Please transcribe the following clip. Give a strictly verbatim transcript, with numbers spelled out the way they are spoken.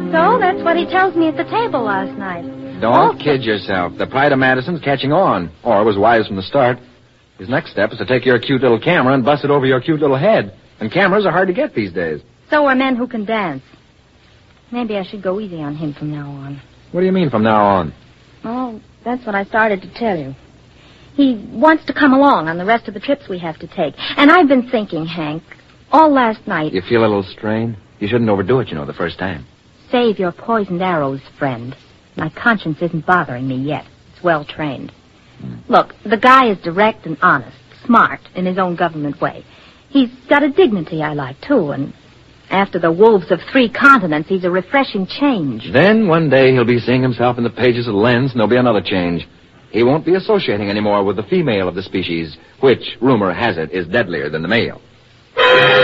So that's what he tells me at the table last night. Don't Also- kid yourself. The pride of Madison's catching on, or was wise from the start. His next step is to take your cute little camera and bust it over your cute little head. And cameras are hard to get these days. So are men who can dance. Maybe I should go easy on him from now on. What do you mean from now on? Oh, that's what I started to tell you. He wants to come along on the rest of the trips we have to take. And I've been thinking, Hank, all last night... You feel a little strained? You shouldn't overdo it, you know, the first time. Save your poisoned arrows, friend. My conscience isn't bothering me yet. It's well trained. Hmm. Look, the guy is direct and honest, smart in his own government way. He's got a dignity I like, too, and after the wolves of three continents, he's a refreshing change. Then one day he'll be seeing himself in the pages of Lens, and there'll be another change. He won't be associating anymore with the female of the species, which, rumor has it, is deadlier than the male.